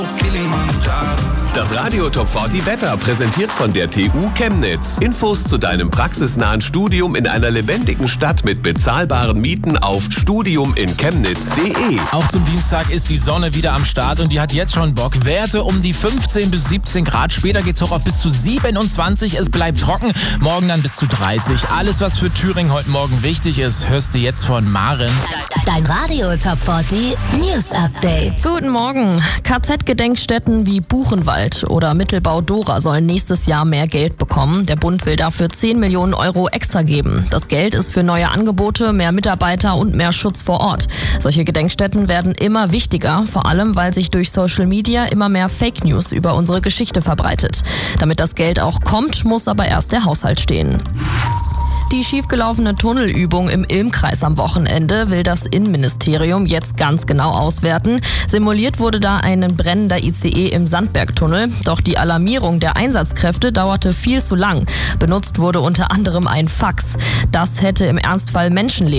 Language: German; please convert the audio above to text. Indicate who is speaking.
Speaker 1: Das Radio Top 40 Wetter präsentiert von der TU Chemnitz. Infos zu deinem praxisnahen Studium in einer lebendigen Stadt mit bezahlbaren Mieten auf studiuminchemnitz.de.
Speaker 2: Auch zum Dienstag ist die Sonne wieder am Start und die hat jetzt schon Bock. Werte um die 15 bis 17 Grad. Später geht's hoch auf bis zu 27. Es bleibt trocken. Morgen dann bis zu 30. Alles, was für Thüringen heute Morgen wichtig ist, hörst du jetzt von Maren.
Speaker 3: Dein Radio Top 40 News Update.
Speaker 4: Guten Morgen. KZ-Gedenkstätten wie Buchenwald oder Mittelbau Dora sollen nächstes Jahr mehr Geld bekommen. Der Bund will dafür 10 Millionen Euro extra geben. Das Geld ist für neue Angebote, mehr Mitarbeiter und mehr Schutz vor Ort. Solche Gedenkstätten werden immer wichtiger, vor allem weil sich durch Social Media immer mehr Fake News über unsere Geschichte verbreitet. Damit das Geld auch kommt, muss aber erst der Haushalt stehen. Die schiefgelaufene Tunnelübung im Ilm-Kreis am Wochenende will das Innenministerium jetzt ganz genau auswerten. Simuliert wurde da ein brennender ICE im Sandbergtunnel. Doch die Alarmierung der Einsatzkräfte dauerte viel zu lang. Benutzt wurde unter anderem ein Fax. Das hätte im Ernstfall Menschenleben